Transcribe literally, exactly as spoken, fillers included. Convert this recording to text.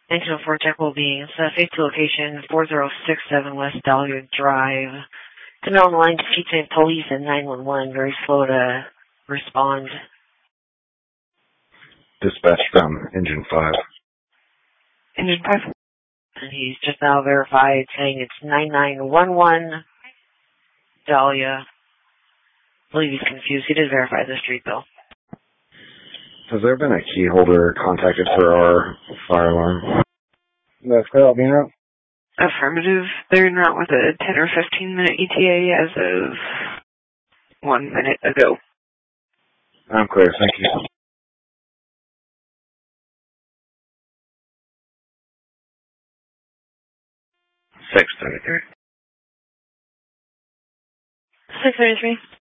Engine four check will be safe to location four zero six seven West Dahlia Drive. The known line to Keaton Police and nine one one, very slow to respond. Dispatch from Engine five. Engine five. And he's just now verified saying it's nine nine one one Dahlia. I believe he's confused. He did verify the street though. Has there been a key holder contacted for our fire alarm? That's clear, I'll be en route. Affirmative. They're en route with a ten or fifteen minute E T A as of one minute ago. I'm clear, thank you. six thirty-three. six thirty-three.